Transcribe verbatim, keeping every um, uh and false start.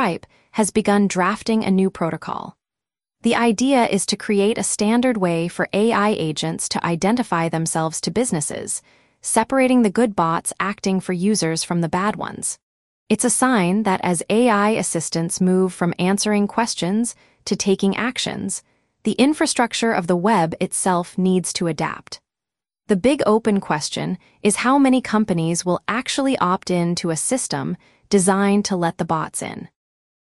Stripe has begun drafting a new protocol. The idea is to create a standard way for A I agents to identify themselves to businesses, separating the good bots acting for users from the bad ones. It's a sign that as A I assistants move from answering questions to taking actions, the infrastructure of the web itself needs to adapt. The big open question is how many companies will actually opt in to a system designed to let the bots in.